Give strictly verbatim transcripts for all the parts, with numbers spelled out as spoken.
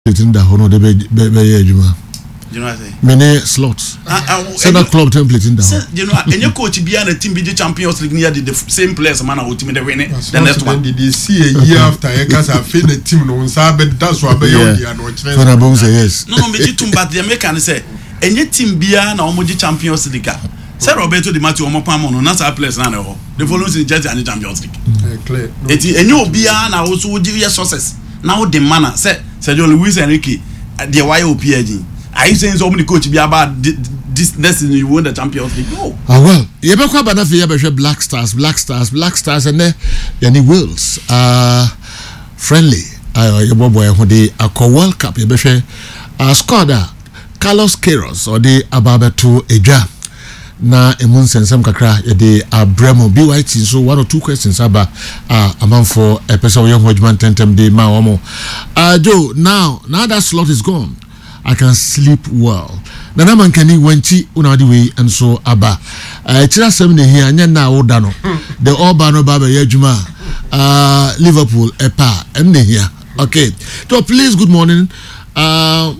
in the honor the be juma. You know what I say? Many slots. Send a club template in the. You know, and your coach be a team be the Champions League near the same players man who team the win the next one. Did they see a year after I guess I feel the team no sabe that's why be on the For Abon say yes. No no me tum but the American say any team bia na omo di Champions League. Say Roberto Di Matteo omo pam no na sa players na no. The following in Chelsea and the Champions League. Clear. Eti enyo bia na also give you success. Now the manner say Sergio Luis Enrique the Y O P A G. Are you saying somebody coach be about this next season you win the Champions League? No. Ah well, you be kwa bana fi be Black Stars, Black Stars, Black Stars and there yani Wales uh friendly. Uh your boy who dey akọ World Cup you be uh squad Carlos Queiroz or the Ababeto Eja na emun sensem kakra ye dey Abremo B Y T so one or two questions aba uh among for a person young Hodgman tentem dey ma omo. Uh Joe, now now that slot is gone. I can sleep well. Nana man kani wenchi unawadi we and so aba. Uh, Chira semne here anya na odano. The Obano Baba Yejuma. Uh, Liverpool epa emne here. Okay. So please, good morning. Uh,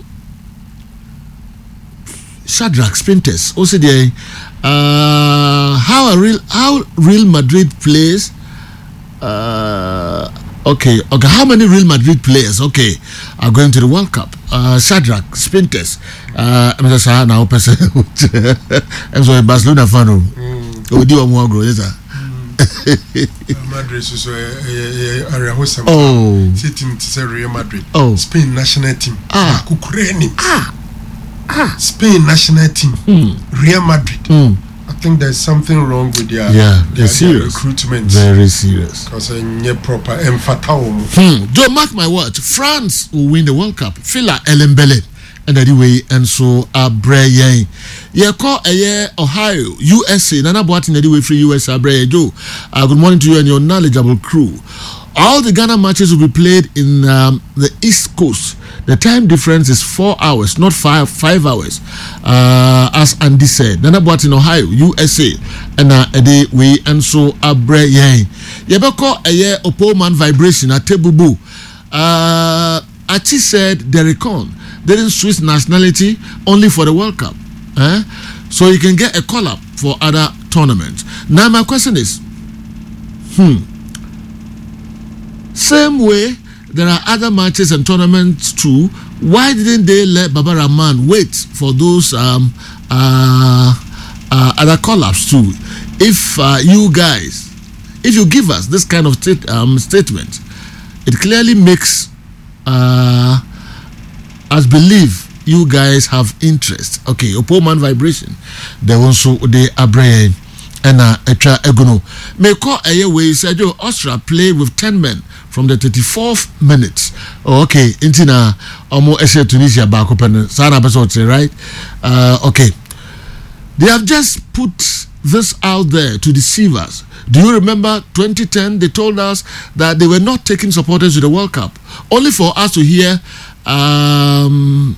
Shadrach Spinters. Also there. Uh, how a real how Real Madrid plays. Uh. Okay, okay. How many Real Madrid players, okay, are going to the World Cup? Uh, Shadrach Spinters. Uh, I'm just saying now, person. I'm sorry, Barcelona fan. Oh, do you want to grow? Yes, sir. Madrid is a area host. Oh, sitting to Real Madrid. Oh, Spain national team. Ah, Ukraine. Ah, ah. Spain national team. Mm. Real Madrid. Mm. I think there's something wrong with their, yeah, their, their recruitment. Very serious. Because they're proper emphatic. Hmm. Don't mark my words. France will win the World Cup. Fila Elembele. And anyway, and so Abre Yang. Yeah, call a year Ohio, U S A. Nana Boatin anyway free U S A Abre Joe. Uh, good morning to you and your knowledgeable crew. All the Ghana matches will be played in um, the East Coast. The time difference is four hours, not five five hours. Uh, as Andy said, Nana Boat in Ohio, U S A, and uh, a day we and so Abre Yang. Yabako a year Opoman vibration at Tebubu. Uh, Achi said Derek Con didn't switch nationality only for the World Cup. Eh? So you can get a call up for other tournaments. Now my question is, hmm. Same way, there are other matches and tournaments too. Why didn't they let Baba Rahman wait for those um, uh, uh, other call-ups too? If uh, you guys, if you give us this kind of state, um, statement, it clearly makes uh, us believe you guys have interest. Okay, Opoman vibration. They also they are brain and uh, etra egono. May call a way said you Austria play with ten men from the thirty-fourth minute. Oh, okay, intina omo eshe Tunisia back open sana episode, right? Uh, okay. They have just put this out there to deceive us. Do you remember twenty ten? They told us that they were not taking supporters to the World Cup, only for us to hear um,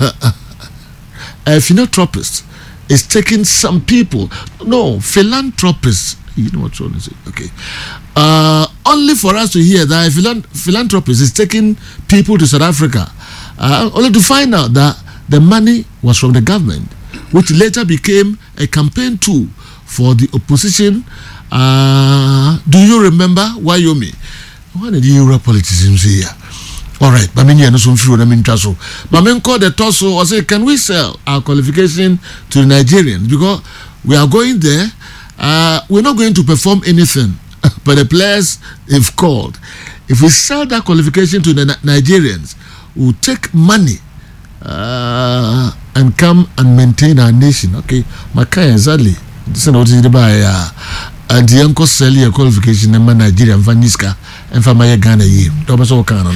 a philanthropist is taking some people. No, philanthropist. You know what I'm saying? Okay. Uh, only for us to hear that a philan- philanthropist is taking people to South Africa, uh, only to find out that the money was from the government, which later became a campaign tool for the opposition. Uh, do you remember Wyoming? What did the Euro politicians say here? All right, but many are not so sure. I mean, Tasso. But men call the Tasso or say, can we sell our qualification to the Nigerians? Because we are going there, uh, we're not going to perform anything. But the players they've called, if we sell that qualification to the Nigerians, we'll take money uh, and come and maintain our nation. Okay, Makaya Zali. This is what it by and the uncle sell your qualification in Nigeria and Vaniska and for my Ghana year. Thomas O'Connor.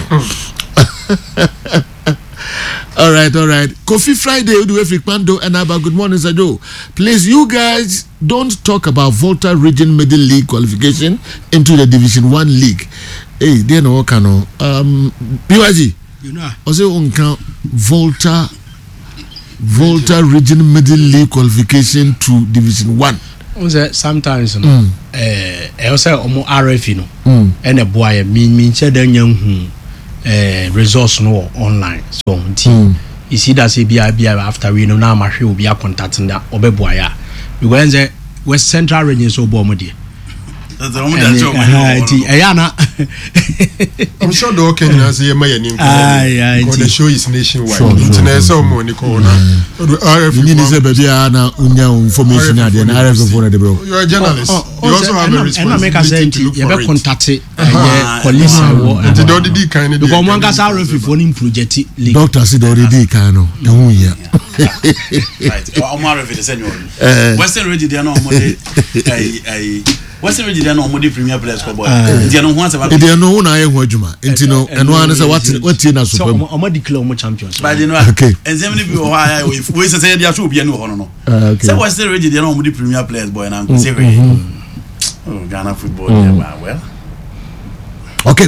All right, all right. Coffee Friday, Pando and Abba. Good morning, Sado. Please, you guys don't talk about Volta Region Middle League qualification into the Division One League. Hey, they know what kind of um P Y G. You know, also on count Volta Volta Region Middle League qualification to Division One. Sometimes, no, eh, I also almost R F, you know, Mm. and a boy mean mean said then young. uh, results no online. So mm. you see that say B I B I after we know now my will be a contacting that Obeboya. We go and say West Central region so bomody. That's the only that I'm sure the okay has a my name because the show is nationwide. Internet so money corner. You need to say baby ana unya information at the R F phone the bro. You are a journalist. You also have a responsibility to look for it. Contact police and the already kind of because one gas R F phone project. Doctor said already kind of. Right. I'm R F the senior. Western Radio they are no money. I What's the region on the Premier Players for boy? They don't want about. They know na ye hojuma. Enti no eno an say what what na so pam. So omo declare omo champions. But you know. Okay. And so many people why we we say they should be no hono no. So what's the region they on the Premier Players boy na go say oh Ghana football there well. Okay.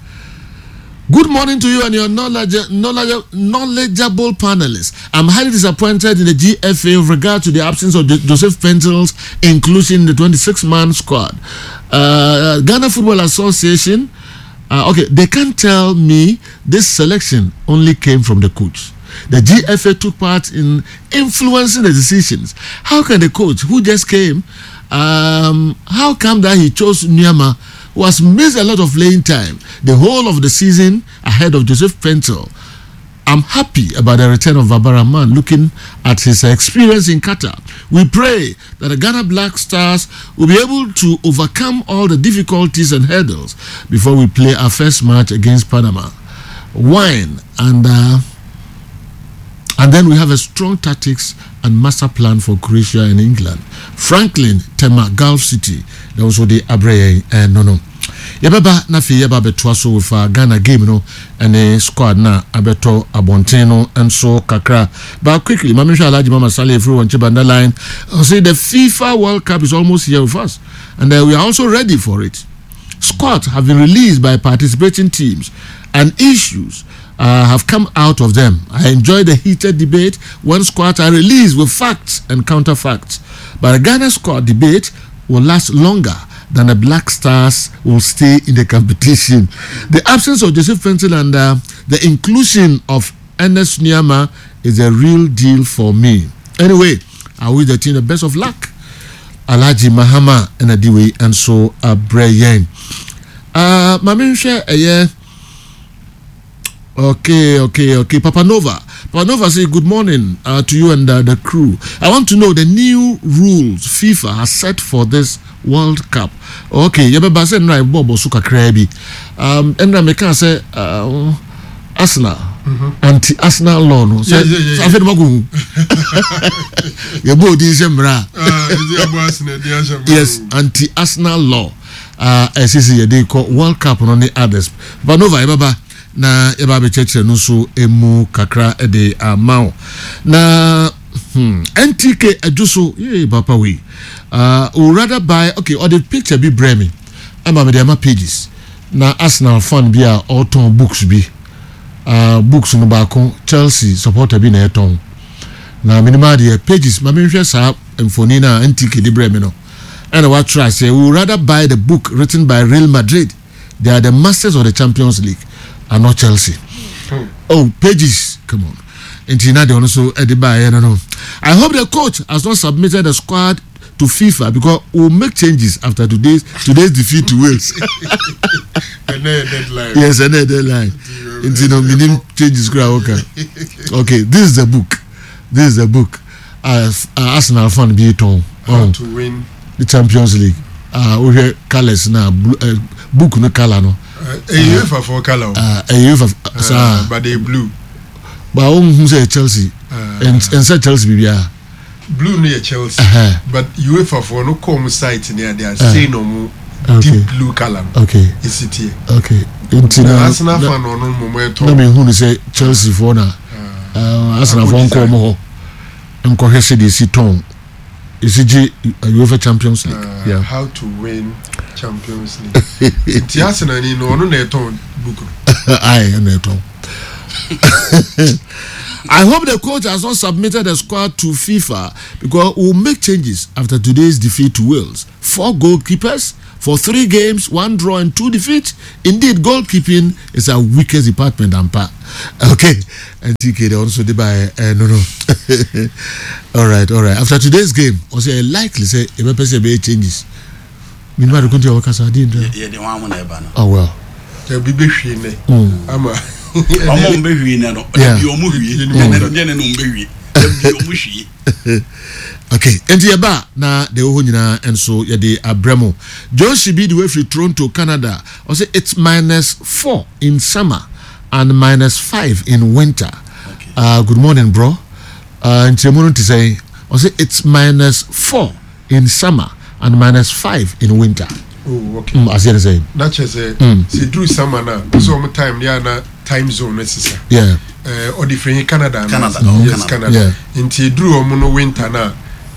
Good morning to you and your knowledge, knowledge, knowledgeable panelists. I'm highly disappointed in the G F A with regard to the absence of Joseph Pentel's inclusion in the twenty-six man squad. Uh, Ghana Football Association, uh, okay, they can't tell me this selection only came from the coach. The G F A took part in influencing the decisions. How can the coach who just came, um, how come that he chose Nyama, who has missed a lot of playing time the whole of the season ahead of Joseph Pentel? I'm happy about the return of Vabaraman, looking at his experience in Qatar. We pray that the Ghana Black Stars will be able to overcome all the difficulties and hurdles before we play our first match against Panama. Wine and uh, and then we have a strong tactics and master plan for Croatia and England. Franklin Tema Gulf City. That was what the Abreye and no no. Yababa na fi yaba betwa so with uh, Ghana game no and a squad na abeto abonteno and so kakra. But quickly, Mamisha Alaji Mama Sali everyone chibanda line. I'll say the FIFA World Cup is almost here with us, and uh, we are also ready for it. Squads have been released by participating teams, and issues uh, have come out of them. I enjoy the heated debate when squads are released with facts and counterfacts. But the Ghana squad debate will last longer than the Black Stars will stay in the competition. The absence of Joseph Pentel and uh, the inclusion of Ernest Nyama is a real deal for me. Anyway, I wish the team the best of luck. Alaji Mahama and Adiwe and so Abrayen. Uh, Maminsha, uh, yeah. Okay, okay, okay. Papa Nova. Papa Nova say good morning uh, to you and uh, the crew. I want to know the new rules FIFA has set for this World Cup. Okay, yababa say na bobo suka krebi. Um, and I can say uh, Arsenal, mm-hmm. anti-Arsenal law no. So, yeah, yeah, yeah. So I feel magu. Yabo di jemra. Yes, anti-Arsenal law. Uh, S C C they call World Cup on the others. But Nova yababa. Na eba be cheche no so emu kakra e de amao na hmm N T K ajuso eh papa we uh or rather buy okay or the picture be bremi ama me dem pages na Arsenal fan bi a auton books bi uh books no ba ko Chelsea supporter bi na eton na minima de pages ma me hwe sa emfoni na N T K de bremi no and what try say we rather buy the book written by Real Madrid. They are the masters of the Champions League and not Chelsea. Hmm. Oh, pages, come on. And Tina, they also Ediba, no, no. I hope the coach has not submitted the squad to FIFA because we'll make changes after today's today's defeat to Wales. Another deadline. Yes, another deadline. And you know, meaning changes. Okay, okay. This is the book. This is the book. Uh, uh, Arsenal fan be it on how to win the Champions League. Uh, we hear colors now. Uh, book no color no. Uh, a UEFA for color. Uh, a UEFA, uh, uh, but they blue. But who say Chelsea? Uh, and and say Chelsea be yeah. Blue near Chelsea. Uh-huh. But UEFA for no come site near they are uh, saying no more okay. deep blue color. Okay. Is it here? Okay. Into Arsenal fan no no moment. No me who say Chelsea for na. Uh, Arsenal for come ho. Nko hese de si ton. Is it UEFA Champions League? Uh, yeah. How to win Champions League. It's Arsenal ni no no na ton book. Aye, na ton. I hope the coach has not submitted the squad to FIFA because we'll make changes after today's defeat to Wales. Four goalkeepers, for three games, one draw and two defeats. Indeed, goalkeeping is our weakest department. Ampa. Okay, and T K also did by uh, no no. all right, all right. After today's game, also likely say if a person be changes. Meanwhile, the country workers are doing. Yeah, the one on oh well. There be be shine. Ama. Omo mbe hwi na no. Bi omo hwi. Ne ne ne no mbe hwi. Bi omo hwi. Okay, and the aba na the ohonyina and so ya the abramo. John Shibi the way from Toronto, Canada. I say it's minus four in summer and minus five in winter. Okay. Uh, good morning, bro. Uh, and Chemono to say, I say it's minus four in summer and minus five in winter. Oh, okay. Mm, as you say, not just say, see, do summer now. So much time, yeah, na time zone necessary. yeah. Uh, or different Canada. Canada. No, Oh, yes, Canada. Canada. Yeah. Into drew omuno winter na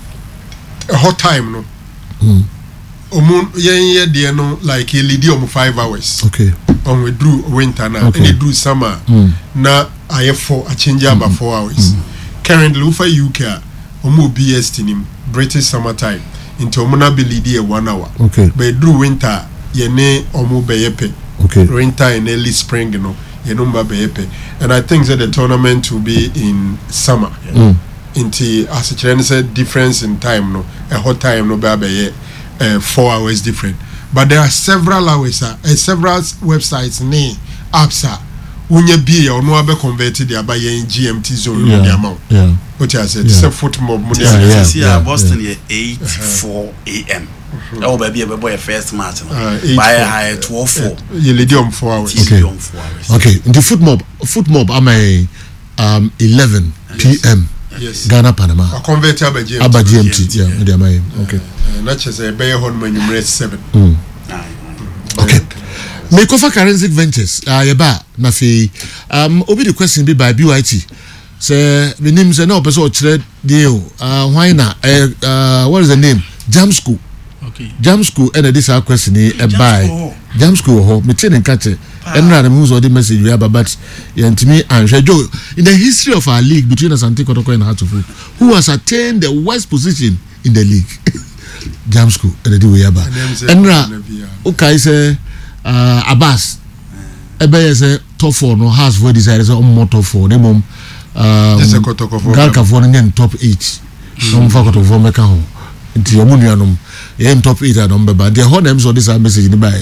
a hot time no. Mm. Omun yeah yeah dear no like a lady omu five hours. Okay. On we drew winter na Okay. and they drew summer. Mm. Na I have four a change about four hours. Currently ufa U K omu B S T nim British summer time into omuna be lady a one hour. Okay. But drew winter ye ne omu be yepe. Okay. Winter and early spring, you know, you know, and I think that the tournament will be in summer. Mm. Into as a trend said, difference in time, no, a hot time, no, baby, uh, four hours different. But there are several hours, uh, several websites, ne apps, uh, when you be or no, be converted there by in G M T zone, Yeah. the amount. Yeah. What I said, Yeah. it's a foot mob. Yeah, yeah. This year Boston here eight four a.m. Oh baby, baby, boy first match. Uh, eight By four. high twelve four. You lady on four hours. Okay. On four hours. Okay. The foot mob, foot mob, I'm a um eleven p m Yes. Ghana, Panama. I converted by G M T. Aba G M T. G M T, Yeah. yeah. Yeah. My, okay. Uh, not just a bay home when you rate seven. Mm. Aye, Okay. Me kofa Forensic Ventures. Ah, yeba na fi. Um, obi the question be by B Y T. Say, me name say no person ochre deal. Uh, why na? Uh, what is the name? Jam School. Okay. Jam School. And this our question ni e Jam buy. School. Jam School ho. Me chain catch it. And na the news or the message we have, but yeah, to me and Joe in the history of our league between Asante Kotoko and Hartlepool, who has attained the worst position in the league. Jam School. And the do we have. And na okay say. Uh, Abbas, ebe say top four no has for desire say um top four. They mum Just a Kotoko for Galka for ngen top eight. No mfa Kotoko for meka ho. Nti omu nuanom ye top eight adom beba. The whole names of this message ni buy.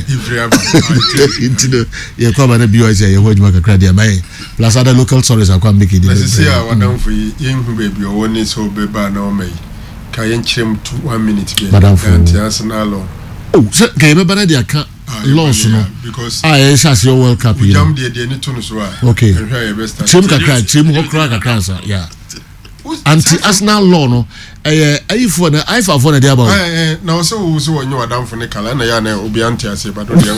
Nti no ye kwa ba na B Y C ye ho adwuma kakra dia mai. Plus other local stories akwa make it. Let's see how one for yen hu baby o woni so beba na o mai. Ka yen chrem two one minute be. Madam for Arsenal. Oh, so ke beba na dia ka loss no. Because ah yes as your World Cup we you jam the the ni to no so a. Okay. Trim Trim kakra, trim ho kra kakra sa. Yeah. Anti-Arsenal law no eh eh for na I for na dey about. Eh eh na so wo so wonyo adam for ne kala na ya na obi anti ase but dey.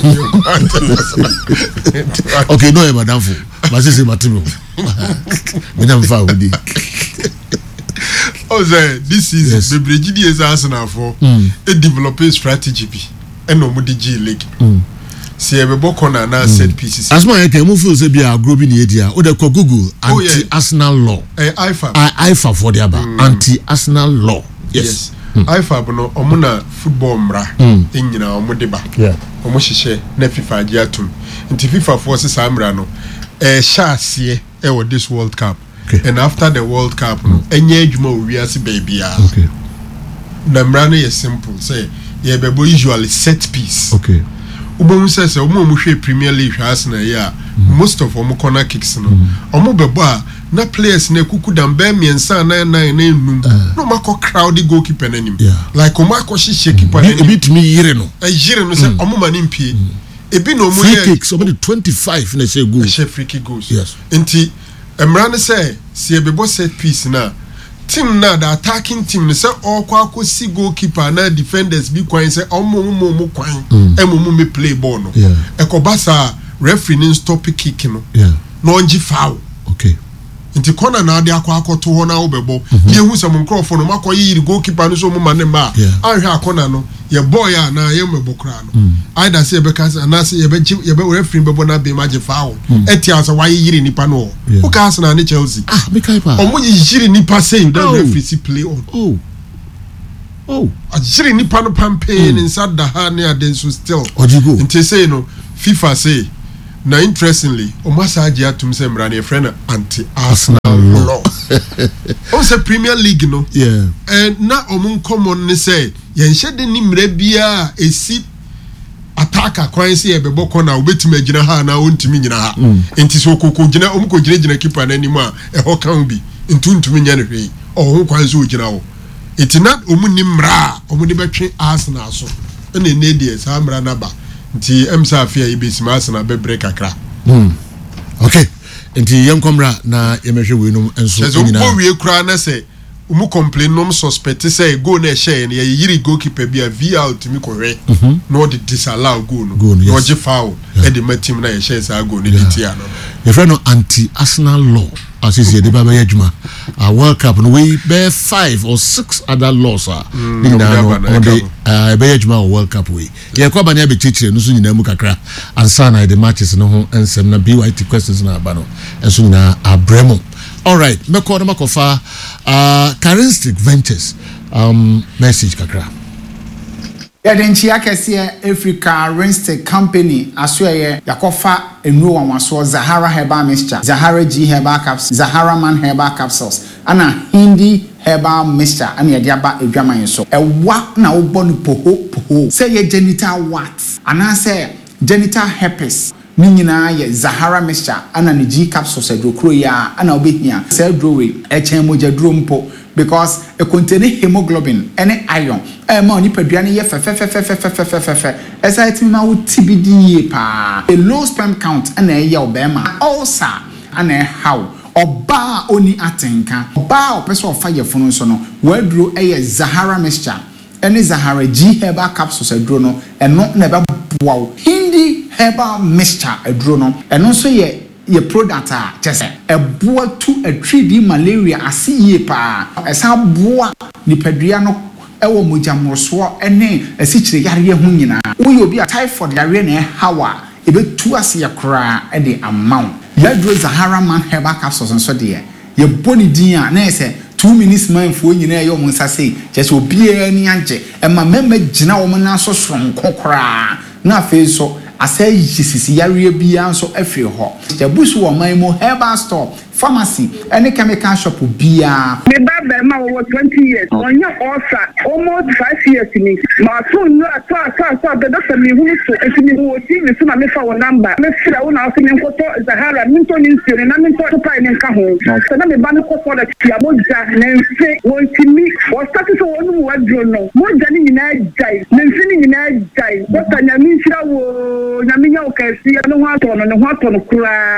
Okay, no, madam for. But say material. Me na mfa wudi. Oh say this is Yes. the Bridge is Arsenal for Mm. a developing strategy bi. E no mo di G League. Mm. See e be boko na na set pieces. As my can move feel say be agro bi na dia. O de ko Google Oh, yeah. anti-Arsenal law. Eh I F A B. I I for for the aba anti-Arsenal law. Yes. Yes. I F A B no omo na football mra. Mm. Enyina omo de ba. Yeah. Omo hyehyɛ na FIFA agye atom. Nti FIFA force saa mra no eh sha ase e wo this World Cup. Okay. And after the World Cup no enye adwuma o wiase baby a. Okay. Na mra no is simple say ye bebo usually set piece. Okay. Ubomu say say omo omo hwe Premier League hwe Arsenal ya most of omo corner kicks no omo bebo a na players na kuku dan be miensa na na na enum no makọ crowd goalkeeper nanim Yeah. like omo akọhye hye keeper Bi nanim bi timi yire no. e yire no say omo mani mpie ebi no omo Free ye kicks somebody twenty-five na say go. hye free kick goals Yes. nti emra ne say se e bebo set piece na team na the attacking team ne say okwa akosi goalkeeper na defenders bi kwan say omo omo omo kwan emo me play ball no Yeah. ekobasa referee ne stop kick no Yeah. no onji foul Okay. nti corner na ade akwa akoto ho na obebo ye hu some nkrofo no makoyi yiri goalkeeper no so mo mane ma Yeah. ahwe akona no ye boy a na ye mebo kra no either say be kasa na say ye be ye be referee bebo na be maje foul etia so waye yiri nipa no Yeah. o ka Arsenal ne Chelsea Ah, me kai pa. omo yiri nipa say that Oh. referee si play on Oh. Oh, akyere nipa no pampee ne nsa da ha ne ade nso still Ojigo. nti say no FIFA say na interestingly o massage atum say mra ne friend anti Arsenal law o say Premier League no yeah and na omun common ne say yen hyede ni mra bia esi ataka kwan say e bebo kona obetime agina ha na ontimi nyina ha enti so kokko gina omko gina gina keeper na nimu a e ho kan bi ntuntumi nya ne hwe o ho kwan so gina wo enti na omun ni mra omun de betwe Arsenal so na ne die sa mra na ba nti emsa afia ibesi ma Arsenal be break akra mm okay enti yankomra na yemehwe we no enso nyina so wie kura na say umu complain nom suspect say go na share na yiri goalkeeper bia V R to me kohwe no de disallow go no no je foul e de matim na ye share sa go ne ditia no your friend no anti Arsenal law as is the baba yadjuma a World Cup no we bear five or six other laws are ni na no on the uh be yadjuma World Cup we ye kwa bana be chichire no so nyina mu kakra ansa na the matches no ho ensem na B Y T questions na aba no enso nyina abremo. All right, me call them kofa uh Charistic Ventures um message kakra. Yadenchi akese Africa Charistic Company asoye yakofa enro wanwaso Zahara Herbal Mixture, Zahara G Herbal Capsules, Zahara Man Herbal Capsules, ana Hindi Herbal Mixture ana yade aba edwaman so. Ewa na wo no poho poho. Say ye genital warts, ana say genital herpes. Ni nyina ye Zahara Mixture ana ni G capsules edrokro ya ana obehia say drowe echen moja drompo because e contain hemoglobin and iron e ma oni padua ne ye fefefefefefefefefe exciting ma wo T B D pa a low sperm count ana ye obema ulcer ana how oba oni atenka oba opese ofa ye funu so no wadro e ye Zahara Mixture ene Zahara G Herbal Capsules edro no eno na be wow Hindi Herbal Mixture edro no eno so ye ye product a chese eboa to a three D malaria asiye pa esa boa ni padua no ewo mojamroso ene asichire yare hu nyina wo ye obi a typhoid yare na hawa ebetu ase yakra e de amount yadro Zahara Man Herbal Capsules nso de ye boni din a na ese two minutes man fo nyina ye omo nsase chese obi ani anje e ma mema gina wo na so soron kokora na fe so asay jisisi yare bia so afiri ho jabusu wo man mo herbal store pharmacy any chemical shop bia me baba ma wo twenty years onya osa almost five years ni ma so no ata ata ata the doctor me hu so etimi wo ti me so na me fa wo number me fira wo na so me nkoto Zahara minto ni nsire na minto to pa ni nka ho so na me ba me ko for the tia moja na nse wo timi wo start so wo nu wadro no moja ni nyina jai na nse ni nyina jai doctor nya mi fira wo nya mi nya o kasi no ho ato no no ho ato no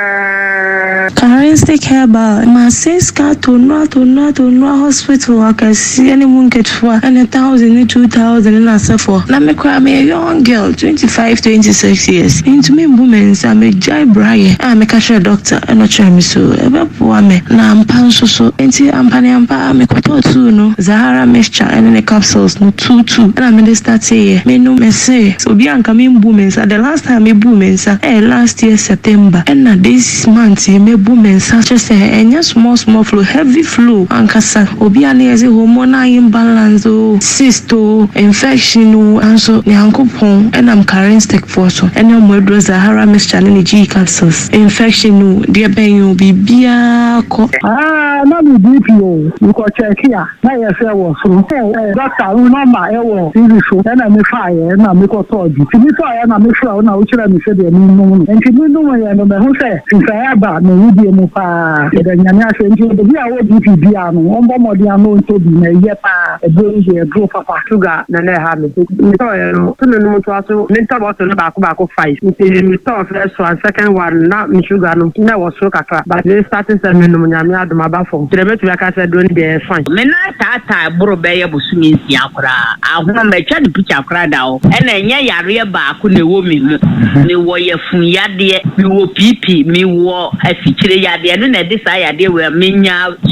kura Charistic Herbal ma seska to no to no to no hospital akasi any mun ketwa and a thousand and two thousand na sefo na me kwa me young girl twenty-five twenty-six years into me women sa me jai braye a me ka share doctor e no try me so e be po me na ampa so so enti ampa ne ampa me ko to no Zahara Mixture and the capsules no two two and me dey start here me no me say so bi anka me women sa the last time me women sa eh last year September and na this month me women sa just enya small small flow heavy flow ankasa obi ani eze hormonal imbalance o cyst o infection o anso ne ankopon enam Charistic for so enya mo Zahara Mixture ne G capsules infection o de ben o bibia ko ah na mi D P o you go check here na ye say wo so eh doctor no number e wo iri so na me fa ye na me ko to di ti mi fa ye na me fra na o kira mi se de mi no enti mi no ye no me hu say nsa ba na wi di mu pa de nyame ase nti de bi a wo D P bia no ombo modi ano nto bi na ye pa e bo ye dro papa sugar na na ha me mi to ye no to no to aso mi to bo to na ba ko ba ko five nti mi to first one second one na mi sugar no na wo so kakra but they starting seven no nyame adoma ba fo de betu aka say don dey fine me na tata bro be ye bosumi nsia akra ahoma me twa de picture akra da o e na nya yare ba ko na wo mi mu ni wo ye fun yade mi wo pp mi wo afikire yade no na de sa yade we menya stroke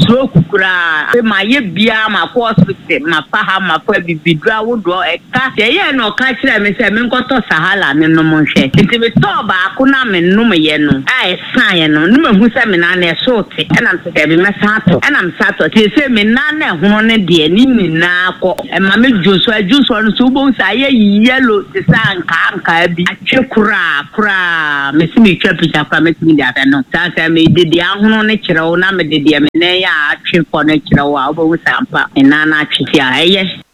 kura ma ye bia ma ko hospital ma pa ha ma fa bibidura wo do e ka ye ye no ka kire me se me nkoto sahala me no mo hwe nti me to ba ko na me no me ye no a e san ye no no me hu se me na na e so te e na me se be me sato e na me sato ti se me na na ho ne de ni ni na ko e ma me joso ajuso no so bo sa ye yellow ti san ka nka bi atwe kura kura me si me twa picture kwa me ti da no sa sa me de de ahono ne kire wo na me de de me na ya atwe fo ne kire wo a bo sa ampa e na na atwe ti a eye